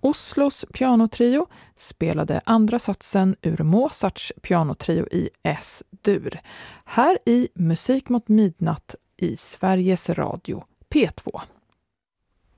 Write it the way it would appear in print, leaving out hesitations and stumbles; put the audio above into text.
Oslos pianotrio spelade andra satsen ur Mozarts pianotrio i S-dur. Här i Musik mot midnatt i Sveriges Radio P2.